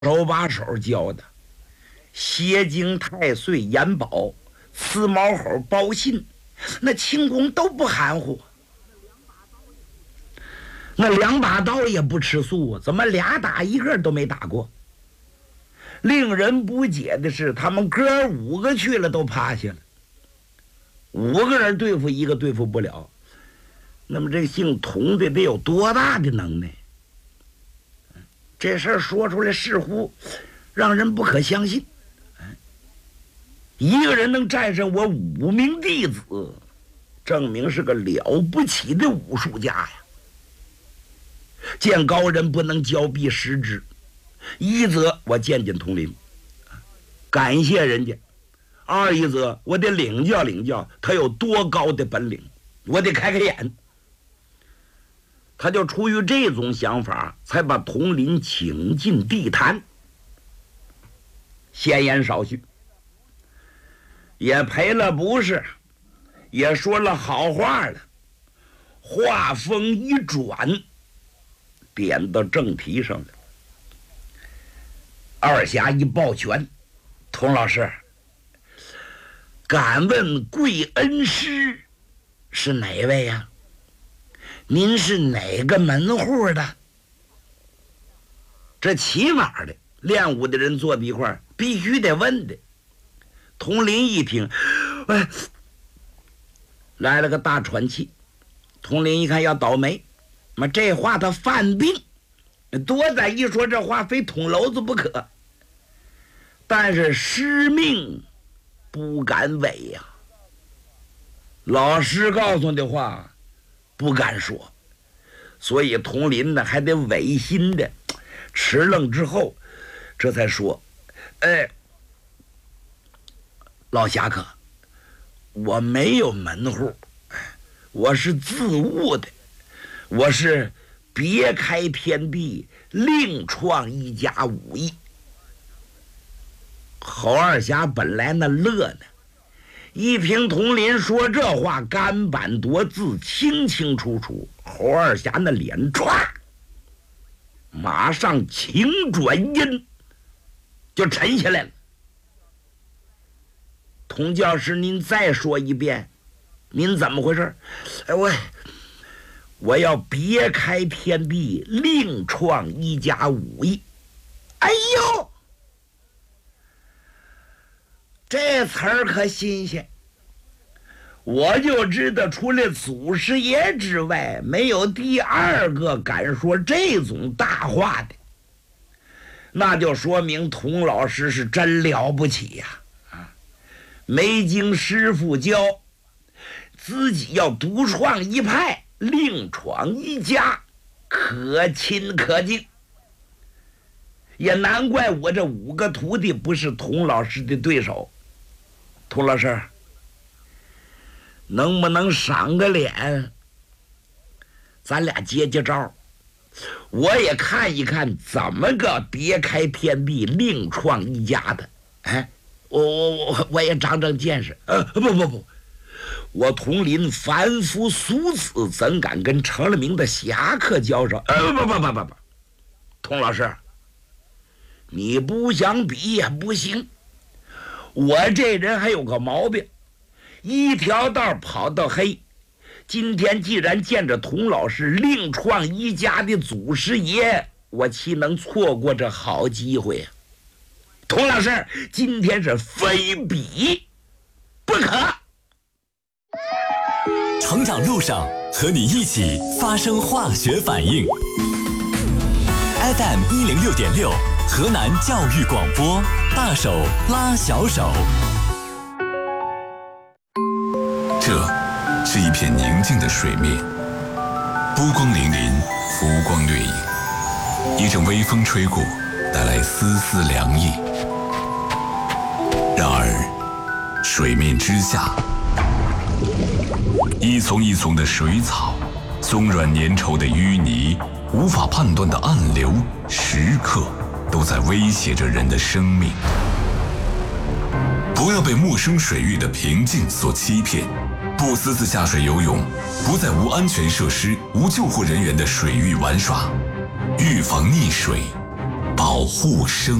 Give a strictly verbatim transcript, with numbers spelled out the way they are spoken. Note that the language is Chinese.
手把手教的，斜经太岁眼宝，刺毛猴包信，那轻功都不含糊。那两把刀也不吃素，怎么俩打一个都没打过？令人不解的是，他们哥五个去了都趴下了，五个人对付一个对付不了。那么这姓童的得有多大的能耐？这事儿说出来似乎让人不可相信。一个人能战胜我五名弟子，证明是个了不起的武术家呀！见高人不能交臂失之，一则我见见童林，感谢人家；二一则我得领教领教他有多高的本领，我得开开眼。他就出于这种想法，才把童林请进地坛，闲言少叙，也赔了不是，也说了好话了。话锋一转，点到正题上了。二侠一抱拳：“童老师，敢问贵恩师是哪位呀？您是哪个门户的？”这起码的练武的人坐在一块儿，必须得问的。童林一听，哎，来了个大喘气。童林一看要倒霉，妈这话他犯病，多载一说这话非捅娄子不可。但是师命不敢违呀、啊，老师告诉的话不敢说，所以童林呢还得违心的，迟愣之后，这才说：“哎，老侠客，我没有门户，我是自悟的，我是别开天地，另创一家武艺。”侯二侠本来那乐呢，一听童林说这话，干板夺字，清清楚楚。侯二侠那脸唰，马上晴转阴，就沉下来了。童教师，您再说一遍，您怎么回事？哎，我我要别开天地，另创一家武艺。哎呦，这词儿可新鲜。我就知道除了祖师爷之外，没有第二个敢说这种大话的，那就说明童老师是真了不起呀！啊，没经师傅教，自己要独创一派，另闯一家，可亲可敬。也难怪我这五个徒弟不是童老师的对手。童老师，能不能赏个脸，咱俩接接招，我也看一看怎么个别开天地，另创一家的。哎，我我我我也长长见识。呃，不不不，我童林凡夫俗子，怎敢跟成了名的侠客交手？呃，不不不不不，童老师，你不想比也不行。我这人还有个毛病，一条道跑到黑。今天既然见着童老师另创一家的祖师爷，我岂能错过这好机会呀、啊？童老师，今天是非比不可。 成长路上和你一起发生化学反应。F M 一零六点六，河南教育广播，大手拉小手。 这是一片宁静的水面，波光粼粼，浮光掠影。一阵微风吹过，带来丝丝凉意。然而，水面之下，一丛一丛的水草，松软粘稠的淤泥，无法判断的暗流，时刻都在威胁着人的生命。不要被陌生水域的平静所欺骗，不私自下水游泳，不在无安全设施、无救护人员的水域玩耍，预防溺水， 保护生